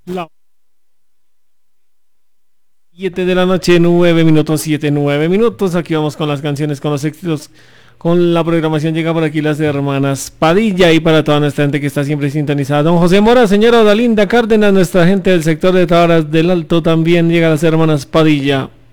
La 7 de la noche, 9 minutos, 7, 9 minutos. Aquí vamos con las canciones, con los éxitos, con la programación. Llega por aquí las hermanas Padilla y para toda nuestra gente que está siempre sintonizada. Don José Mora, señora Odalinda Cárdenas, nuestra gente del sector de Tabaras del Alto, también llega las hermanas Padilla.